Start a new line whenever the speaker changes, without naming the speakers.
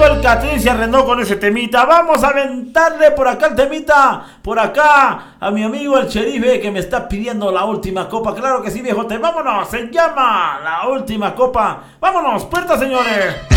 amigo el Catrín se arrendó con ese temita. Vamos a aventarle por acá el temita. Por acá a mi amigo el Sheriff que me está pidiendo la última copa. Claro que sí, viejote. Vámonos. Se llama La Última Copa. Vámonos. Puerta, señores.